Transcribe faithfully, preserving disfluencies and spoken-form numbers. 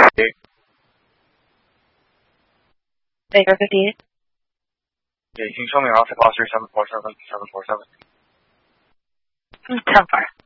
Baker fifty-eight. Yeah, you can show me off at Foster seven four seven, seven four seven. ten four.